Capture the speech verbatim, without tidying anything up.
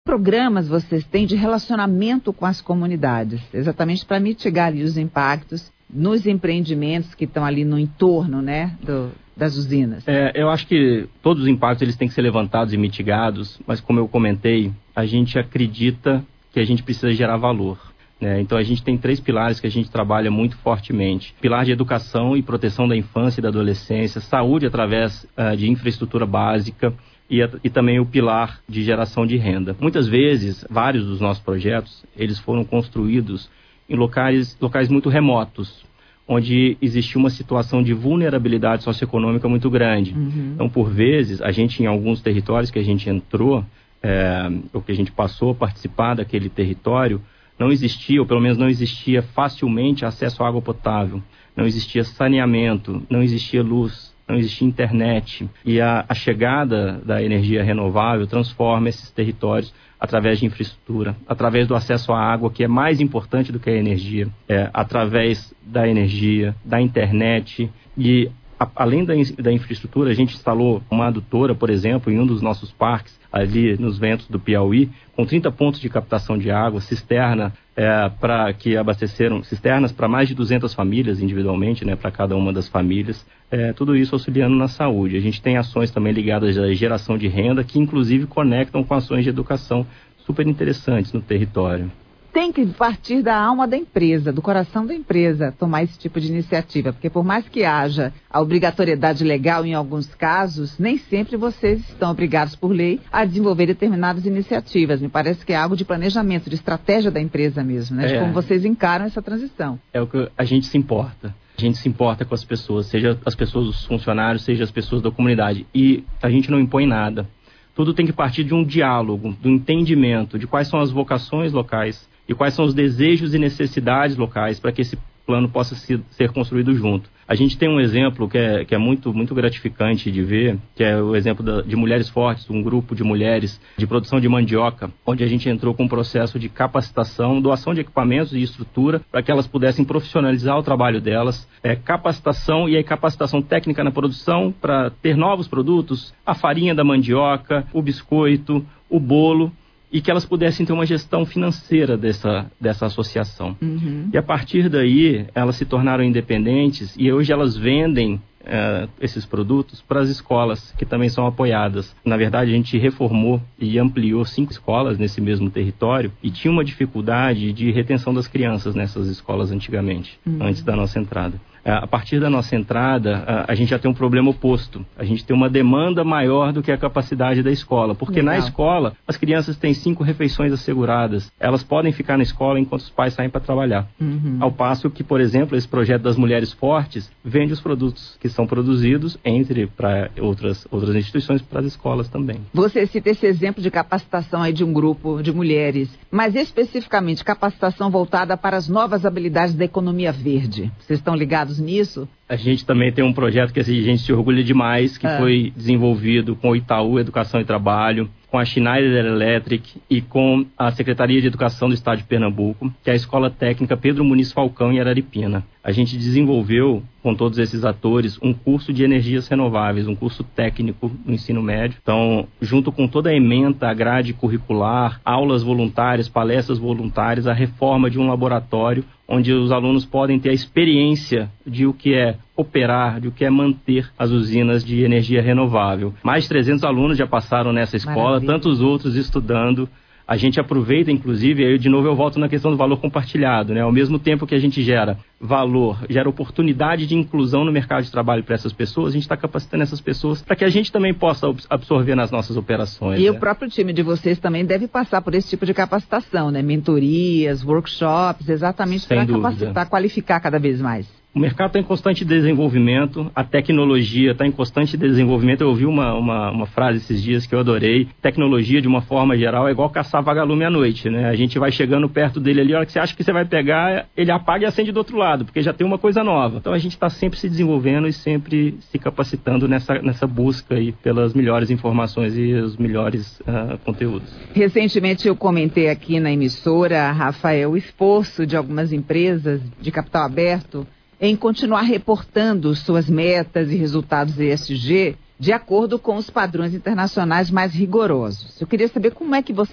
programas vocês têm de relacionamento com as comunidades, exatamente para mitigar ali os impactos nos empreendimentos que estão ali no entorno, né, do, das usinas? É, eu acho que todos os impactos eles têm que ser levantados e mitigados, mas como eu comentei, a gente acredita que a gente precisa gerar valor. Né? Então a gente tem três pilares que a gente trabalha muito fortemente. Pilar de educação e proteção da infância e da adolescência, saúde através uh, de infraestrutura básica, E, a, e também o pilar de geração de renda. Muitas vezes, vários dos nossos projetos, eles foram construídos em locais, locais muito remotos, onde existia uma situação de vulnerabilidade socioeconômica muito grande. Uhum. Então, por vezes, a gente, em alguns territórios que a gente entrou, é, ou que a gente passou a participar daquele território, não existia, ou pelo menos não existia facilmente acesso à água potável, não existia saneamento, não existia luz, não existia internet, e a, a chegada da energia renovável transforma esses territórios através de infraestrutura, através do acesso à água, que é mais importante do que a energia, é, através da energia, da internet, e a, além da, da infraestrutura, a gente instalou uma adutora, por exemplo, em um dos nossos parques, ali nos ventos do Piauí, com trinta pontos de captação de água, cisterna, é, para que abasteceram cisternas para mais de duzentas famílias individualmente, né, para cada uma das famílias, é, tudo isso auxiliando na saúde. A gente tem ações também ligadas à geração de renda, que inclusive conectam com ações de educação super interessantes no território. Tem que partir da alma da empresa, do coração da empresa, tomar esse tipo de iniciativa, porque por mais que haja a obrigatoriedade legal em alguns casos, nem sempre vocês estão obrigados por lei a desenvolver determinadas iniciativas. Me parece que é algo de planejamento, de estratégia da empresa mesmo, né? De é. como vocês encaram essa transição. É o que a gente se importa. A gente se importa com as pessoas, seja as pessoas dos funcionários, seja as pessoas da comunidade. E a gente não impõe nada. Tudo tem que partir de um diálogo, do entendimento de quais são as vocações locais, e quais são os desejos e necessidades locais para que esse plano possa ser, ser construído junto. A gente tem um exemplo que é, que é muito, muito gratificante de ver, que é o exemplo da, de Mulheres Fortes, um grupo de mulheres de produção de mandioca, onde a gente entrou com um processo de capacitação, doação de equipamentos e estrutura para que elas pudessem profissionalizar o trabalho delas, é, capacitação e aí capacitação técnica na produção para ter novos produtos, a farinha da mandioca, o biscoito, o bolo, e que elas pudessem ter uma gestão financeira dessa, dessa associação. Uhum. E a partir daí, elas se tornaram independentes e hoje elas vendem uh, esses produtos para as escolas, que também são apoiadas. Na verdade, a gente reformou e ampliou cinco escolas nesse mesmo território e tinha uma dificuldade de retenção das crianças nessas escolas antigamente, uhum. antes da nossa entrada. A partir da nossa entrada, a gente já tem um problema oposto. A gente tem uma demanda maior do que a capacidade da escola. Porque Legal. Na escola, as crianças têm cinco refeições asseguradas. Elas podem ficar na escola enquanto os pais saem para trabalhar. Uhum. Ao passo que, por exemplo, esse projeto das Mulheres Fortes vende os produtos que são produzidos entre para outras, outras instituições, para as escolas também. Você cita esse exemplo de capacitação aí de um grupo de mulheres, mas especificamente capacitação voltada para as novas habilidades da economia verde. Vocês estão ligados nisso? A gente também tem um projeto que a gente se orgulha demais, que é. foi desenvolvido com o Itaú Educação e Trabalho, com a Schneider Electric e com a Secretaria de Educação do Estado de Pernambuco, que é a Escola Técnica Pedro Muniz Falcão em Araripina. A gente desenvolveu, com todos esses atores, um curso de energias renováveis, um curso técnico no ensino médio. Então, junto com toda a ementa, a grade curricular, aulas voluntárias, palestras voluntárias, a reforma de um laboratório, onde os alunos podem ter a experiência de o que é operar, de o que é manter as usinas de energia renovável. Mais de trezentos alunos já passaram nessa escola, Maravilha. Tantos outros estudando. A gente aproveita, inclusive, aí de novo eu volto na questão do valor compartilhado, né? Ao mesmo tempo que a gente gera valor, gera oportunidade de inclusão no mercado de trabalho para essas pessoas, a gente está capacitando essas pessoas para que a gente também possa absorver nas nossas operações. E né? o próprio time de vocês também deve passar por esse tipo de capacitação, né? Mentorias, workshops, exatamente para capacitar, qualificar cada vez mais. O mercado está em constante desenvolvimento, a tecnologia está em constante desenvolvimento. Eu ouvi uma, uma, uma frase esses dias que eu adorei. Tecnologia, de uma forma geral, é igual caçar vagalume à noite, né? A gente vai chegando perto dele ali, a hora que você acha que você vai pegar, ele apaga e acende do outro lado, porque já tem uma coisa nova. Então a gente está sempre se desenvolvendo e sempre se capacitando nessa, nessa busca aí pelas melhores informações e os melhores uh, conteúdos. Recentemente eu comentei aqui na emissora, Rafael, o esforço de algumas empresas de capital aberto em continuar reportando suas metas e resultados E S G de acordo com os padrões internacionais mais rigorosos. Eu queria saber como é que você